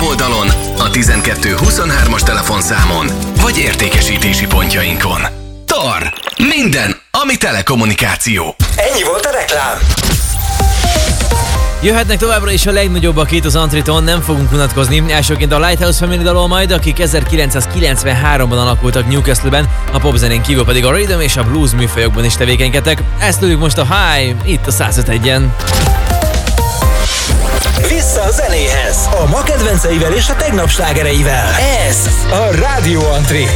weboldalon, a 1223-as telefonszámon, vagy értékesítési pontjainkon. TAR. Minden, ami telekommunikáció. Ennyi volt a reklám. Jöhetnek továbbra is a legnagyobbak itt az Antriton, nem fogunk unatkozni. Elsőként a Lighthouse Family dalol majd, akik 1993-ban alakultak Newcastle-ben, a popzenén kívül pedig a rhythm és a blues műfajokban is tevékenykedtek. Ezt tudjuk most a High, itt a 105.1-en. Vissza a zenéhez, a ma kedvenceivel és a tegnap slágereivel. Ez a Rádió Antri.